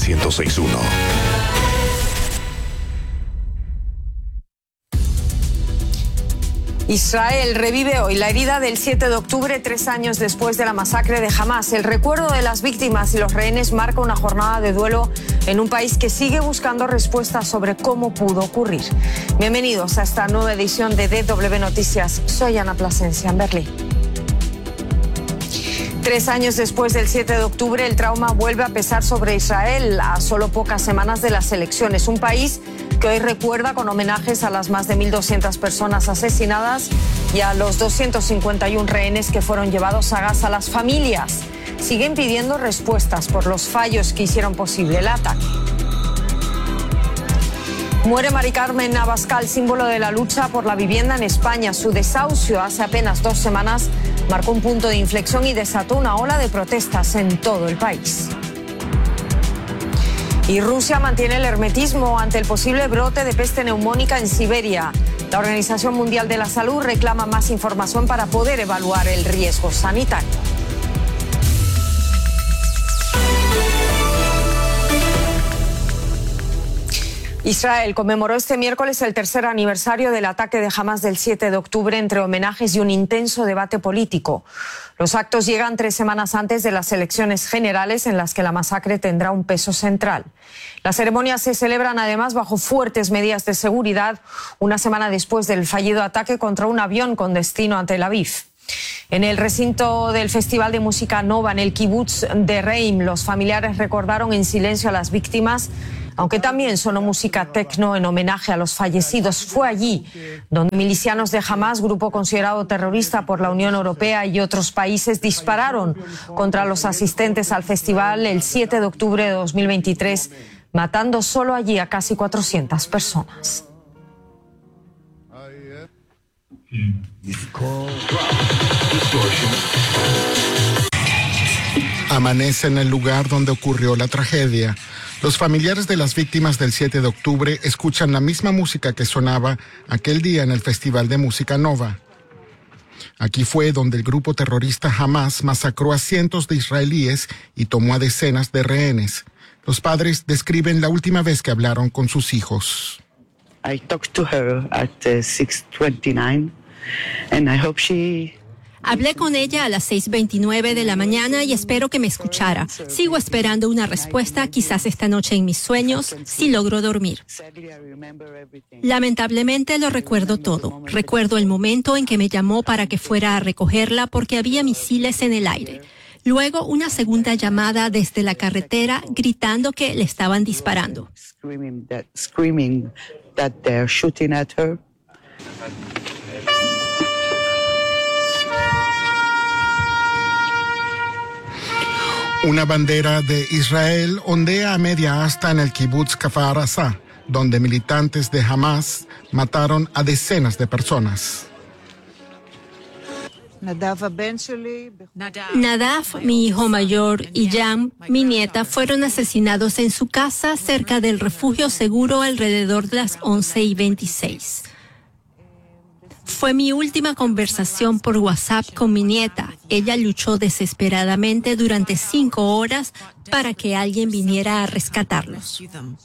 106.1. Israel revive hoy la herida del 7 de octubre, 3 años después de la masacre de Hamás. El recuerdo de las víctimas y los rehenes marca una jornada de duelo en un país que sigue buscando respuestas sobre cómo pudo ocurrir. Bienvenidos a esta nueva edición de DW Noticias. Soy Ana Plasencia en Berlín. 3 años después del 7 de octubre, el trauma vuelve a pesar sobre Israel a solo pocas semanas de las elecciones. Un país que hoy recuerda con homenajes a las más de 1.200 personas asesinadas y a los 251 rehenes que fueron llevados a Gaza. Las familias siguen pidiendo respuestas por los fallos que hicieron posible el ataque. Muere Mari Carmen Abascal, símbolo de la lucha por la vivienda en España. Su desahucio hace apenas 2 semanas marcó un punto de inflexión y desató una ola de protestas en todo el país. Y Rusia mantiene el hermetismo ante el posible brote de peste neumónica en Siberia. La Organización Mundial de la Salud reclama más información para poder evaluar el riesgo sanitario. Israel conmemoró este miércoles el 3er aniversario del ataque de Hamás del 7 de octubre entre homenajes y un intenso debate político. Los actos llegan 3 semanas antes de las elecciones generales en las que la masacre tendrá un peso central. Las ceremonias se celebran además bajo fuertes medidas de seguridad, una semana después del fallido ataque contra un avión con destino a Tel Aviv. En el recinto del Festival de Música Nova en el kibutz de Reim, los familiares recordaron en silencio a las víctimas, aunque también sonó música tecno en homenaje a los fallecidos. Fue allí donde milicianos de Hamás, grupo considerado terrorista por la Unión Europea y otros países, dispararon contra los asistentes al festival el 7 de octubre de 2023, matando solo allí a casi 400 personas. Amanece en el lugar donde ocurrió la tragedia. Los familiares de las víctimas del 7 de octubre escuchan la misma música que sonaba aquel día en el Festival de Música Nova. Aquí fue donde el grupo terrorista Hamás masacró a cientos de israelíes y tomó a decenas de rehenes. Los padres describen la última vez que hablaron con sus hijos. I talked to her at 6:29 and I hope she... Hablé con ella a las 6:29 de la mañana y espero que me escuchara. Sigo esperando una respuesta, quizás esta noche en mis sueños, si logro dormir. Lamentablemente lo recuerdo todo. Recuerdo el momento en que me llamó para que fuera a recogerla porque había misiles en el aire. Luego una segunda llamada desde la carretera gritando que le estaban disparando. Screaming that they're shooting at her. Una bandera de Israel ondea a media asta en el kibutz Kfar Aza, donde militantes de Hamás mataron a decenas de personas. Nadav, mi hijo mayor, y Yam, mi nieta, fueron asesinados en su casa cerca del refugio seguro alrededor de las 11:26. Fue mi última conversación por WhatsApp con mi nieta. Ella luchó desesperadamente durante 5 horas para que alguien viniera a rescatarlos.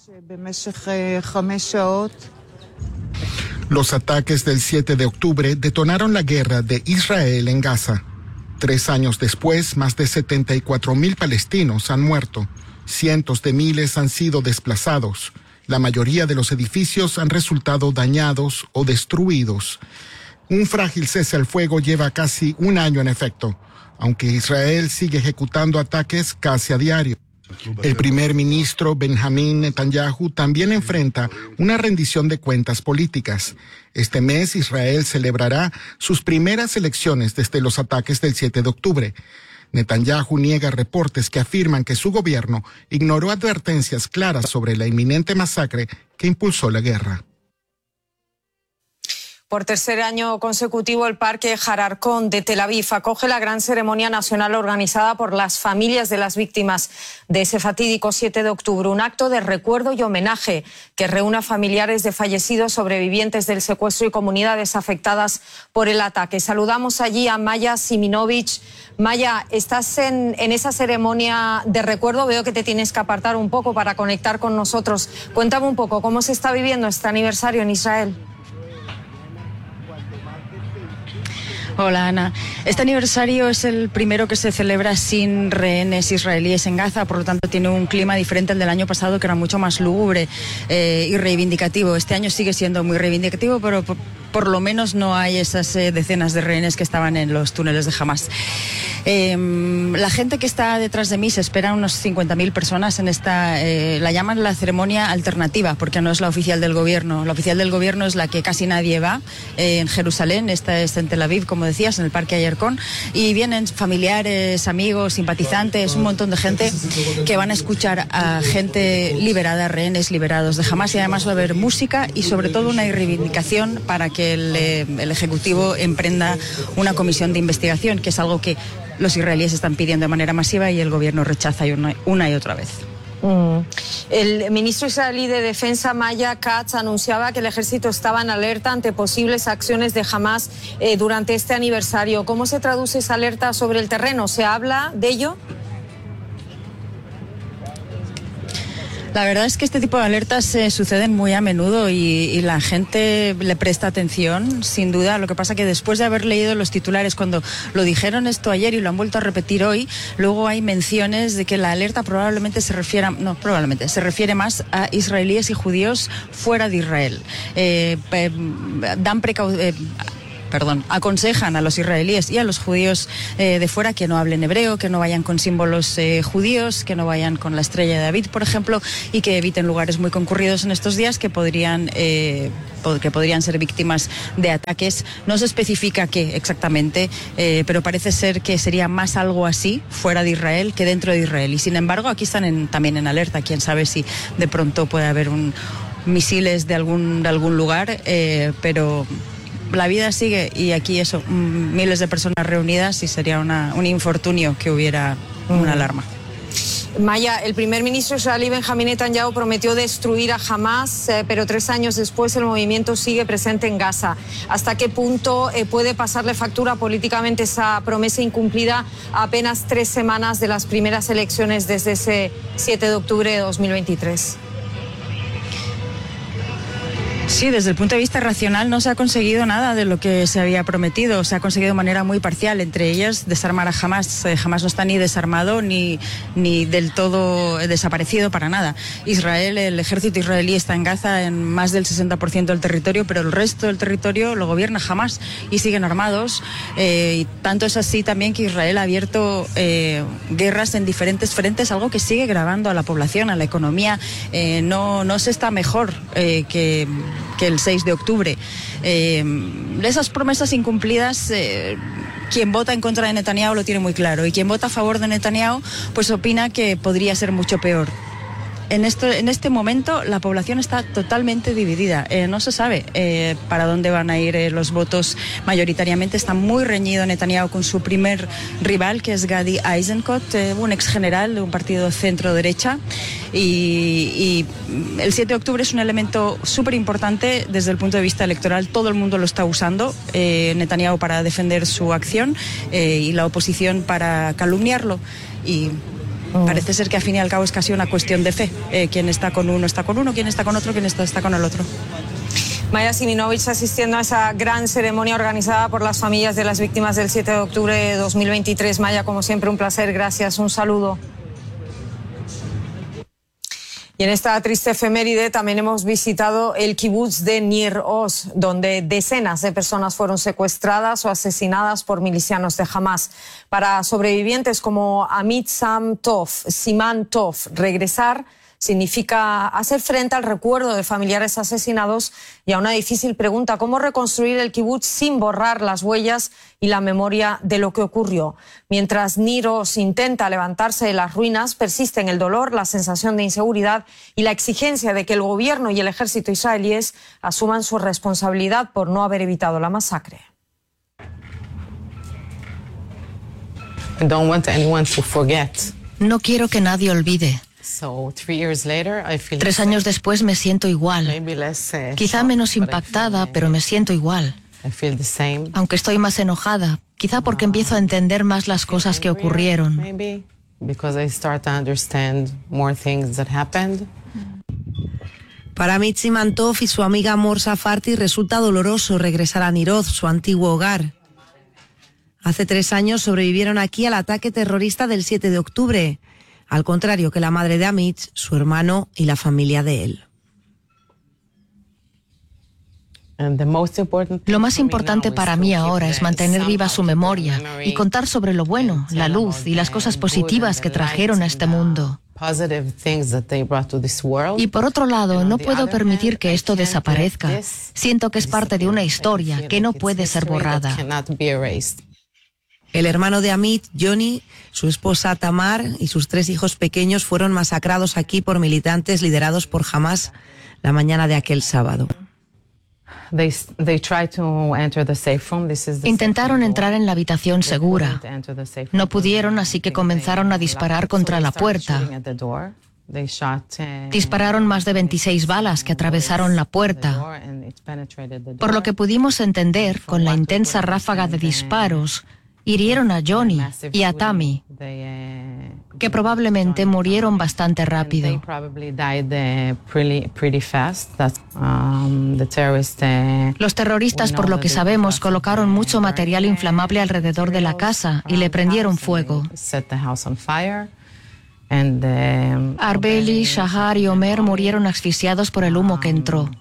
Los ataques del 7 de octubre detonaron la guerra de Israel en Gaza. 3 años después, más de 74,000 palestinos han muerto. Cientos de miles han sido desplazados. La mayoría de los edificios han resultado dañados o destruidos. Un frágil cese al fuego lleva casi un año en efecto, aunque Israel sigue ejecutando ataques casi a diario. El primer ministro Benjamín Netanyahu también enfrenta una rendición de cuentas políticas. Este mes Israel celebrará sus primeras elecciones desde los ataques del 7 de octubre. Netanyahu niega reportes que afirman que su gobierno ignoró advertencias claras sobre la inminente masacre que impulsó la guerra. Por tercer año consecutivo, el Parque Har HaRkon de Tel Aviv acoge la gran ceremonia nacional organizada por las familias de las víctimas de ese fatídico 7 de octubre. Un acto de recuerdo y homenaje que reúne a familiares de fallecidos, sobrevivientes del secuestro y comunidades afectadas por el ataque. Saludamos allí a Maya Siminovich. Maya, estás en esa ceremonia de recuerdo. Veo que te tienes que apartar un poco para conectar con nosotros. Cuéntame un poco cómo se está viviendo este aniversario en Israel. Hola, Ana. Este aniversario es el primero que se celebra sin rehenes israelíes en Gaza, por lo tanto tiene un clima diferente al del año pasado, que era mucho más lúgubre y reivindicativo. Este año sigue siendo muy reivindicativo, pero por lo menos no hay esas decenas de rehenes que estaban en los túneles de Hamas. La gente que está detrás de mí, se espera unos 50.000 personas en esta, la llaman la ceremonia alternativa, porque no es la oficial del gobierno. La oficial del gobierno es la que casi nadie va en Jerusalén, esta es en Tel Aviv, como decías, en el Parque Har HaRkon, y vienen familiares, amigos, simpatizantes, un montón de gente que van a escuchar a gente liberada, rehenes liberados de Hamas, y además va a haber música y sobre todo una reivindicación para que el Ejecutivo emprenda una comisión de investigación, que es algo que los israelíes están pidiendo de manera masiva y el gobierno rechaza una y otra vez. El ministro israelí de Defensa, Maya Katz, anunciaba que el ejército estaba en alerta ante posibles acciones de Hamas durante este aniversario. ¿Cómo se traduce esa alerta sobre el terreno? ¿Se habla de ello? La verdad es que este tipo de alertas suceden muy a menudo y la gente le presta atención, sin duda. Lo que pasa que después de haber leído los titulares, cuando lo dijeron esto ayer y lo han vuelto a repetir hoy, luego hay menciones de que la alerta probablemente se refiere más a israelíes y judíos fuera de Israel. Aconsejan a los israelíes y a los judíos de fuera que no hablen hebreo, que no vayan con símbolos judíos, que no vayan con la estrella de David, por ejemplo, y que eviten lugares muy concurridos en estos días que podrían ser víctimas de ataques. No se especifica qué exactamente, pero parece ser que sería más algo así fuera de Israel que dentro de Israel. Y sin embargo, aquí están también en alerta. Quién sabe si de pronto puede haber misiles de algún lugar, pero la vida sigue y aquí miles de personas reunidas, y sería un infortunio que hubiera una alarma. Maya, el primer ministro israelí Benjamín Netanyahu prometió destruir a Hamas, pero 3 años después el movimiento sigue presente en Gaza. ¿Hasta qué punto puede pasarle factura políticamente esa promesa incumplida a apenas 3 semanas de las primeras elecciones desde ese 7 de octubre de 2023? Sí, desde el punto de vista racional no se ha conseguido nada de lo que se había prometido. Se ha conseguido de manera muy parcial, entre ellas desarmar a Hamas. Hamas no está ni desarmado ni del todo desaparecido para nada. El ejército israelí está en Gaza en más del 60% del territorio, pero el resto del territorio lo gobierna Hamas y siguen armados. Y tanto es así también que Israel ha abierto guerras en diferentes frentes, algo que sigue gravando a la población, a la economía. No se está mejor que el 6 de octubre. Esas promesas incumplidas, quien vota en contra de Netanyahu lo tiene muy claro, y quien vota a favor de Netanyahu pues opina que podría ser mucho peor. En este momento la población está totalmente dividida. No se sabe para dónde van a ir los votos mayoritariamente. Está muy reñido Netanyahu con su primer rival, que es Gadi Eisenkot, un exgeneral de un partido centro-derecha. Y el 7 de octubre es un elemento súper importante desde el punto de vista electoral. Todo el mundo lo está usando, Netanyahu para defender su acción y la oposición para calumniarlo. Y parece ser que al fin y al cabo es casi una cuestión de fe. Quien está con uno está con uno, quien está con otro, quien está con el otro. Maya Siminovich asistiendo a esa gran ceremonia organizada por las familias de las víctimas del 7 de octubre de 2023. Maya, como siempre, un placer. Gracias. Un saludo. Y en esta triste efeméride también hemos visitado el kibutz de Nir Oz, donde decenas de personas fueron secuestradas o asesinadas por milicianos de Hamas. Para sobrevivientes como Amit Sam Tov, Siman Tov, regresar significa hacer frente al recuerdo de familiares asesinados y a una difícil pregunta: ¿cómo reconstruir el kibutz sin borrar las huellas y la memoria de lo que ocurrió? Mientras Nir Oz intenta levantarse de las ruinas, persisten el dolor, la sensación de inseguridad y la exigencia de que el gobierno y el ejército israelíes asuman su responsabilidad por no haber evitado la masacre. No quiero que nadie olvide. 3 años después me siento igual. Quizá menos impactada, pero me siento igual. Aunque estoy más enojada, quizá porque empiezo a entender más las cosas que ocurrieron. Para Amit Simantov y su amiga Mor Safarti resulta doloroso regresar a Nir Oz, su antiguo hogar. Hace 3 años sobrevivieron aquí al ataque terrorista del 7 de octubre, al contrario que la madre de Amit, su hermano y la familia de él. Lo más importante para mí ahora es mantener viva su memoria y contar sobre lo bueno, la luz y las cosas positivas que trajeron a este mundo. Y por otro lado, no puedo permitir que esto desaparezca. Siento que es parte de una historia que no puede ser borrada. El hermano de Amit, Johnny, su esposa Tamar y sus 3 hijos pequeños fueron masacrados aquí por militantes liderados por Hamás la mañana de aquel sábado. Intentaron entrar en la habitación segura. No pudieron, así que comenzaron a disparar contra la puerta. Dispararon más de 26 balas que atravesaron la puerta. Por lo que pudimos entender, con la intensa ráfaga de disparos, hirieron a Johnny y a Tammy, que probablemente murieron bastante rápido. Los terroristas, por lo que sabemos, colocaron mucho material inflamable alrededor de la casa y le prendieron fuego. Arbeli, Shahar y Omer murieron asfixiados por el humo que entró.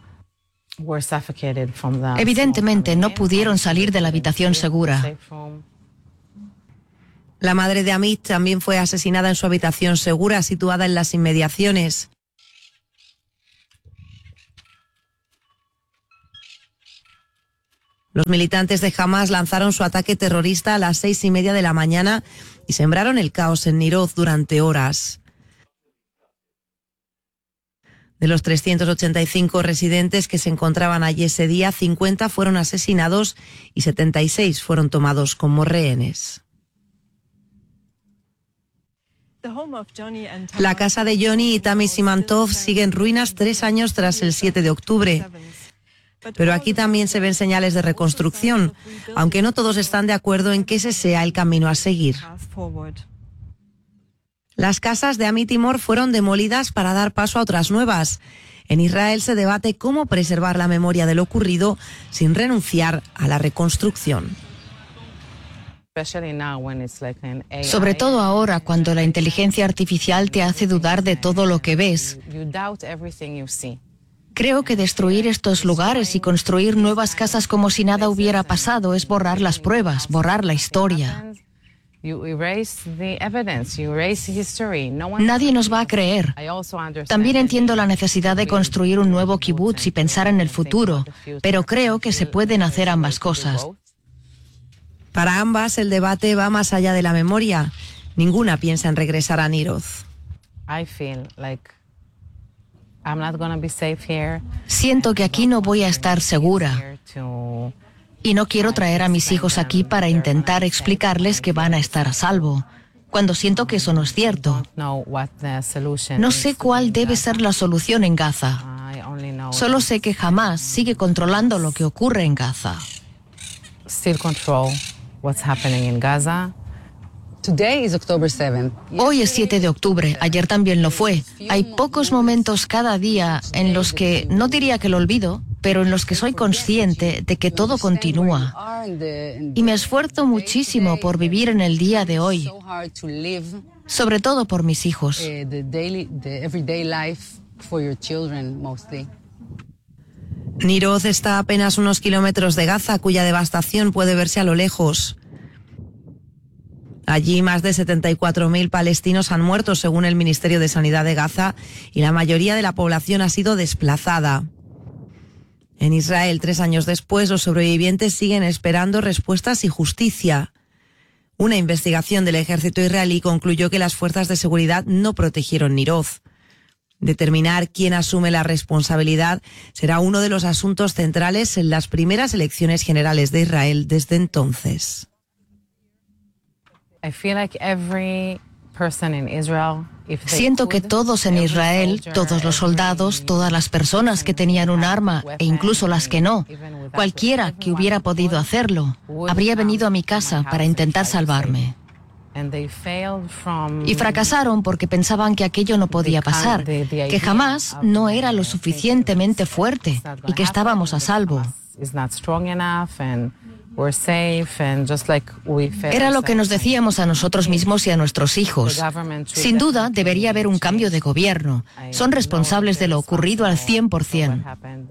Evidentemente no pudieron salir de la habitación segura. La madre de Amit también fue asesinada en su habitación segura, situada en las inmediaciones. Los militantes de Hamás lanzaron su ataque terrorista a las 6:30 de la mañana y sembraron el caos en Nir Oz durante horas. De los 385 residentes que se encontraban allí ese día, 50 fueron asesinados y 76 fueron tomados como rehenes. La casa de Johnny y Tammy Simantov sigue en ruinas 3 años tras el 7 de octubre. Pero aquí también se ven señales de reconstrucción, aunque no todos están de acuerdo en que ese sea el camino a seguir. Las casas de Amit y Mor fueron demolidas para dar paso a otras nuevas. En Israel se debate cómo preservar la memoria de lo ocurrido sin renunciar a la reconstrucción. Sobre todo ahora, cuando la inteligencia artificial te hace dudar de todo lo que ves. Creo que destruir estos lugares y construir nuevas casas como si nada hubiera pasado es borrar las pruebas, borrar la historia. Nadie nos va a creer. También entiendo la necesidad de construir un nuevo kibutz y pensar en el futuro, pero creo que se pueden hacer ambas cosas. Para ambas, el debate va más allá de la memoria. Ninguna piensa en regresar a Nir Oz. Siento que aquí no voy a estar segura. Y no quiero traer a mis hijos aquí para intentar explicarles que van a estar a salvo, cuando siento que eso no es cierto. No sé cuál debe ser la solución en Gaza. Solo sé que Hamás sigue controlando lo que ocurre en Gaza. Hoy es 7 de octubre, ayer también lo fue. Hay pocos momentos cada día en los que, no diría que lo olvido, pero en los que soy consciente de que todo continúa. Y me esfuerzo muchísimo por vivir en el día de hoy, sobre todo por mis hijos. Nir Oz está a apenas unos kilómetros de Gaza, cuya devastación puede verse a lo lejos. Allí más de 74.000 palestinos han muerto, según el Ministerio de Sanidad de Gaza, y la mayoría de la población ha sido desplazada. En Israel, 3 años después, los sobrevivientes siguen esperando respuestas y justicia. Una investigación del ejército israelí concluyó que las fuerzas de seguridad no protegieron Niroz. Determinar quién asume la responsabilidad será uno de los asuntos centrales en las primeras elecciones generales de Israel desde entonces. Siento que todos en Israel, todos los soldados, todas las personas que tenían un arma e incluso las que no, cualquiera que hubiera podido hacerlo, habría venido a mi casa para intentar salvarme. Y fracasaron porque pensaban que aquello no podía pasar, que jamás no era lo suficientemente fuerte y que estábamos a salvo. Era lo que nos decíamos a nosotros mismos y a nuestros hijos. Sin duda, debería haber un cambio de gobierno. Son responsables de lo ocurrido al 100%.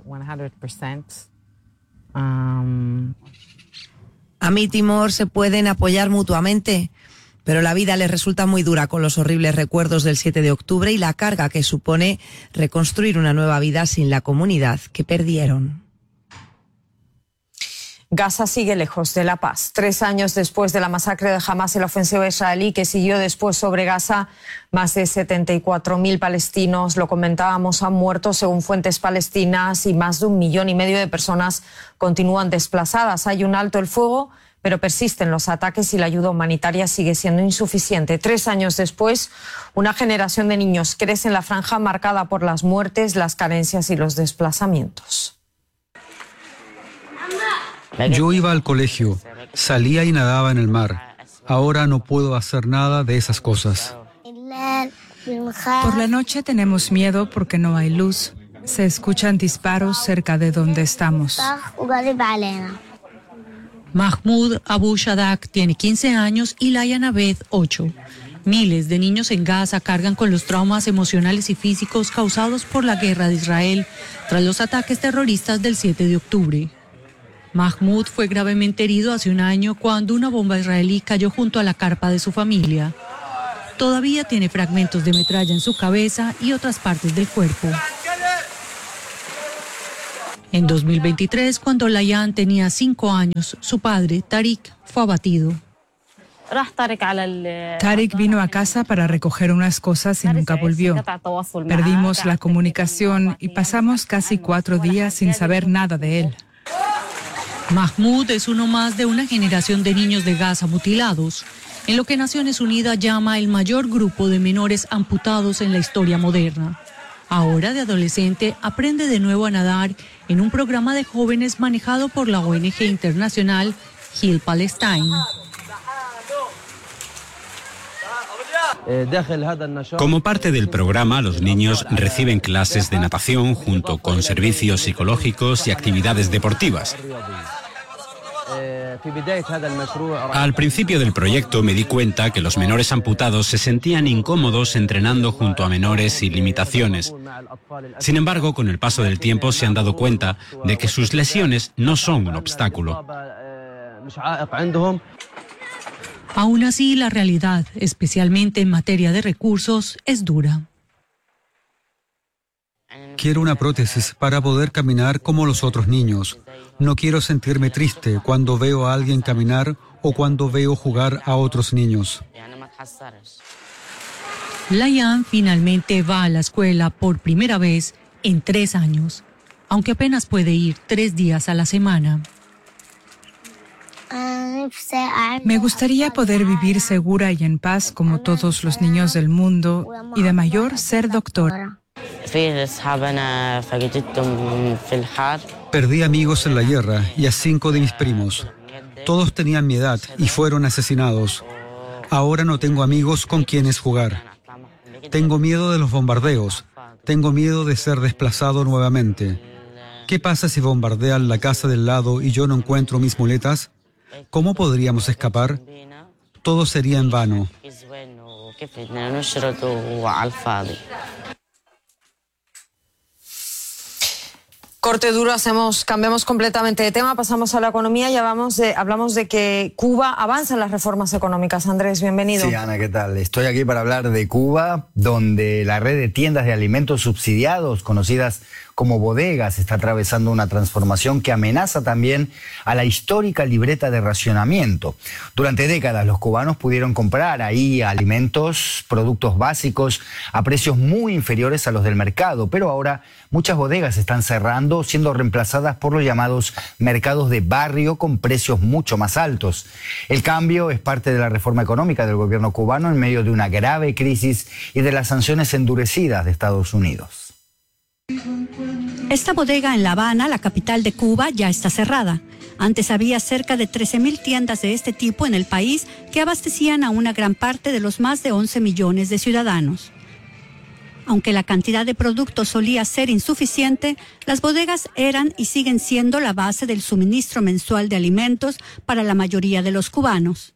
Amit y Mor se pueden apoyar mutuamente, pero la vida les resulta muy dura con los horribles recuerdos del 7 de octubre y la carga que supone reconstruir una nueva vida sin la comunidad que perdieron. Gaza sigue lejos de la paz. 3 años después de la masacre de Hamas y la ofensiva israelí que siguió después sobre Gaza, más de 74.000 palestinos, lo comentábamos, han muerto según fuentes palestinas y más de 1,5 millones de personas continúan desplazadas. Hay un alto el fuego, pero persisten los ataques y la ayuda humanitaria sigue siendo insuficiente. 3 años después, una generación de niños crece en la franja marcada por las muertes, las carencias y los desplazamientos. Yo iba al colegio, salía y nadaba en el mar. Ahora no puedo hacer nada de esas cosas. Por la noche tenemos miedo porque no hay luz. Se escuchan disparos cerca de donde estamos. Mahmoud Abu Shadak tiene 15 años y Laia Naved 8. Miles de niños en Gaza cargan con los traumas emocionales y físicos causados por la guerra de Israel tras los ataques terroristas del 7 de octubre. Mahmoud fue gravemente herido hace 1 año cuando una bomba israelí cayó junto a la carpa de su familia. Todavía tiene fragmentos de metralla en su cabeza y otras partes del cuerpo. En 2023, cuando Layan tenía 5 años, su padre, Tariq, fue abatido. Tariq vino a casa para recoger unas cosas y nunca volvió. Perdimos la comunicación y pasamos casi 4 días sin saber nada de él. Mahmoud es uno más de una generación de niños de Gaza mutilados, en lo que Naciones Unidas llama el mayor grupo de menores amputados en la historia moderna. Ahora, de adolescente, aprende de nuevo a nadar en un programa de jóvenes manejado por la ONG internacional Heal Palestine. Como parte del programa, los niños reciben clases de natación junto con servicios psicológicos y actividades deportivas. Al principio del proyecto me di cuenta que los menores amputados se sentían incómodos entrenando junto a menores sin limitaciones. Sin embargo, con el paso del tiempo se han dado cuenta de que sus lesiones no son un obstáculo. Aún así, la realidad, especialmente en materia de recursos, es dura. Quiero una prótesis para poder caminar como los otros niños. No quiero sentirme triste cuando veo a alguien caminar o cuando veo jugar a otros niños. Layan finalmente va a la escuela por primera vez en 3 años, aunque apenas puede ir 3 días a la semana. Me gustaría poder vivir segura y en paz como todos los niños del mundo y de mayor ser doctora. Perdí amigos en la guerra y a 5 de mis primos. Todos tenían mi edad y fueron asesinados. Ahora no tengo amigos con quienes jugar. Tengo miedo de los bombardeos. Tengo miedo de ser desplazado nuevamente. ¿Qué pasa si bombardean la casa del lado y yo no encuentro mis muletas? ¿Cómo podríamos escapar? Todo sería en vano. Corte duro, cambiamos completamente de tema, pasamos a la economía y hablamos de que Cuba avanza en las reformas económicas. Andrés, bienvenido. Sí, Ana, ¿qué tal? Estoy aquí para hablar de Cuba, donde la red de tiendas de alimentos subsidiados, conocidas como bodegas, está atravesando una transformación que amenaza también a la histórica libreta de racionamiento. Durante décadas los cubanos pudieron comprar ahí alimentos, productos básicos a precios muy inferiores a los del mercado, pero ahora muchas bodegas están cerrando, siendo reemplazadas por los llamados mercados de barrio con precios mucho más altos. El cambio es parte de la reforma económica del gobierno cubano en medio de una grave crisis y de las sanciones endurecidas de Estados Unidos. Esta bodega en La Habana, la capital de Cuba, ya está cerrada. Antes había cerca de 13.000 tiendas de este tipo en el país que abastecían a una gran parte de los más de 11 millones de ciudadanos. Aunque la cantidad de productos solía ser insuficiente, las bodegas eran y siguen siendo la base del suministro mensual de alimentos para la mayoría de los cubanos.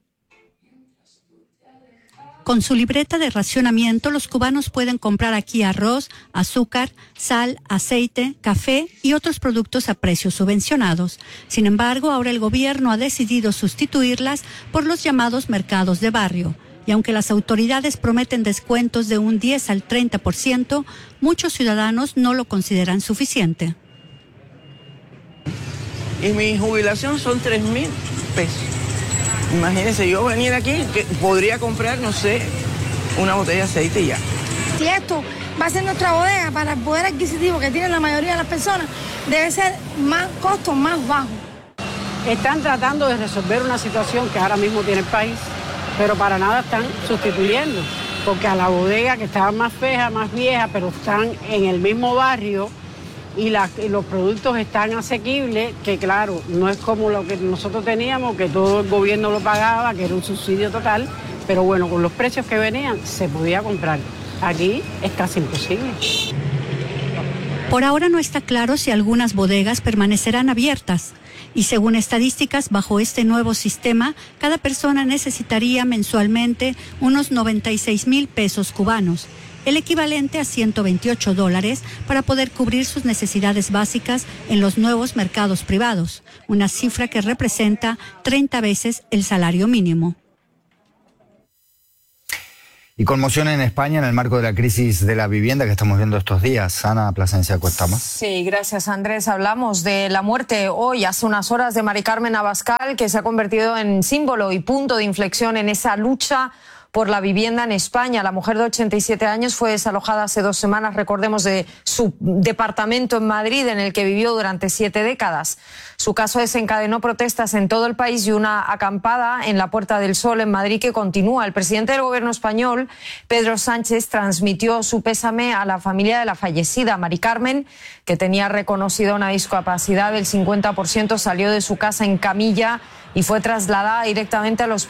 Con su libreta de racionamiento, los cubanos pueden comprar aquí arroz, azúcar, sal, aceite, café y otros productos a precios subvencionados. Sin embargo, ahora el gobierno ha decidido sustituirlas por los llamados mercados de barrio. Y aunque las autoridades prometen descuentos de un 10 al 30%, muchos ciudadanos no lo consideran suficiente. Y mi jubilación son 3.000 pesos. Imagínense, yo venir aquí, que podría comprar, no sé, una botella de aceite y ya. Si esto va a ser nuestra bodega, para el poder adquisitivo que tienen la mayoría de las personas, debe ser más costo, más bajo. Están tratando de resolver una situación que ahora mismo tiene el país, pero para nada están sustituyendo, porque a la bodega que estaba más fea, más vieja, pero están en el mismo barrio, y los productos están asequibles, que claro, no es como lo que nosotros teníamos, que todo el gobierno lo pagaba, que era un subsidio total, pero bueno, con los precios que venían se podía comprar. Aquí es casi imposible. Por ahora no está claro si algunas bodegas permanecerán abiertas. Y según estadísticas, bajo este nuevo sistema, cada persona necesitaría mensualmente unos 96.000 pesos cubanos, el equivalente a $128, para poder cubrir sus necesidades básicas en los nuevos mercados privados, una cifra que representa 30 veces el salario mínimo. Y conmoción en España en el marco de la crisis de la vivienda que estamos viendo estos días. Ana Plasencia, cuesta más. Sí, gracias Andrés. Hablamos de la muerte hoy, hace unas horas, de Mari Carmen Abascal, que se ha convertido en símbolo y punto de inflexión en esa lucha por la vivienda en España. La mujer de 87 años fue desalojada hace 2 semanas, recordemos, de su departamento en Madrid, en el que vivió durante 7 décadas. Su caso desencadenó protestas en todo el país y una acampada en la Puerta del Sol en Madrid que continúa. El presidente del gobierno español, Pedro Sánchez, transmitió su pésame a la familia de la fallecida. Mari Carmen, que tenía reconocida una discapacidad del 50%, salió de su casa en camilla y fue trasladada directamente al hospital